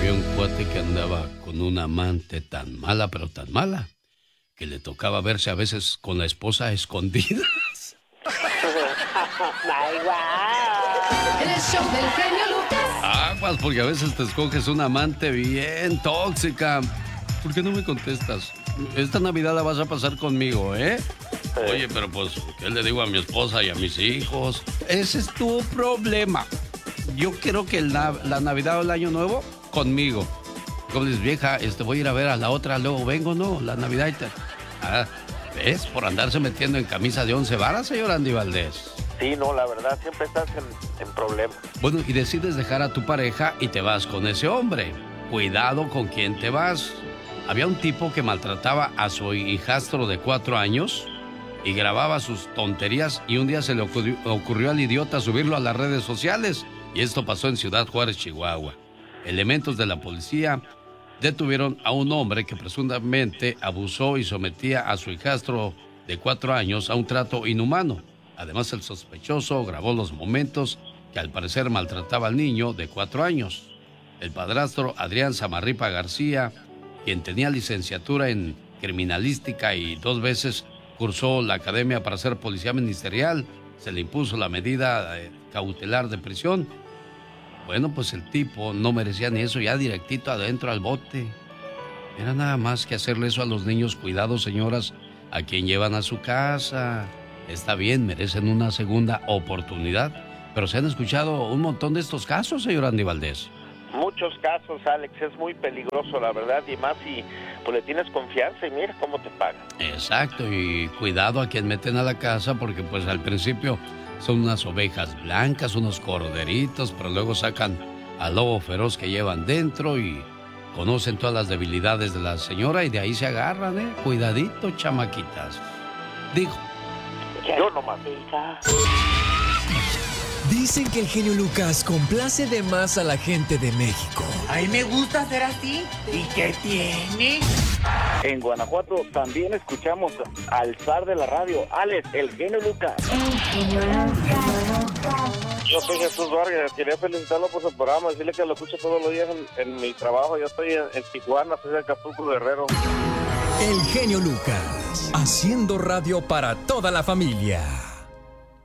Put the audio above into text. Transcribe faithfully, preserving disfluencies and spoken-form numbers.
había un cuate que andaba con una amante tan mala, pero tan mala, que le tocaba verse a veces con la esposa a escondidas. ¡Ay, guau! El show del genio Lucas. Aguas, porque a veces te escoges una amante bien tóxica. ¿Por qué no me contestas? Esta Navidad la vas a pasar conmigo, ¿eh? Oye, pero pues, ¿qué le digo a mi esposa y a mis hijos? Ese es tu problema. Yo quiero que la, la Navidad o el Año Nuevo, conmigo. Como dices, vieja, este, voy a ir a ver a la otra, luego vengo, ¿no? La Navidad y tal. Ah, ¿ves? Por andarse metiendo en camisa de once varas, señor Andy Valdés. Sí, no, la verdad, siempre estás en, en problemas. Bueno, y decides dejar a tu pareja y te vas con ese hombre. Cuidado con quién te vas. Había un tipo que maltrataba a su hijastro de cuatro años y grababa sus tonterías, y un día se le ocurrió, ocurrió al idiota subirlo a las redes sociales, y esto pasó en Ciudad Juárez, Chihuahua. Elementos de la policía detuvieron a un hombre que presuntamente abusó y sometía a su hijastro de cuatro años a un trato inhumano. Además, el sospechoso grabó los momentos que al parecer maltrataba al niño de cuatro años. El padrastro Adrián Samarripa García, quien tenía licenciatura en criminalística y dos veces cursó la academia para ser policía ministerial, se le impuso la medida cautelar de prisión. Bueno, pues el tipo no merecía ni eso, ya directito adentro al bote. Era nada más que hacerle eso a los niños. Cuidado, señoras, a quien llevan a su casa. Está bien, merecen una segunda oportunidad, pero se han escuchado un montón de estos casos, señor Andy Valdés. Muchos casos, Alex, es muy peligroso, la verdad, y más si pues, le tienes confianza y mira cómo te pagan. Exacto, y cuidado a quien meten a la casa, porque pues al principio son unas ovejas blancas, unos corderitos, pero luego sacan al lobo feroz que llevan dentro y conocen todas las debilidades de la señora y de ahí se agarran, ¿eh? Cuidadito, chamaquitas. Digo. Yo nomás. Dicen que el genio Lucas complace de más a la gente de México. A mí me gusta ser así. ¿Y qué tiene? En Guanajuato también escuchamos al zar de la radio, Alex, el genio Lucas. El genio Lucas. Yo soy Jesús Vargas, quería felicitarlo por su programa, decirle que lo escucho todos los días en, en mi trabajo. Yo estoy en, en Tijuana, soy de Acapulco, Guerrero. El genio Lucas, haciendo radio para toda la familia.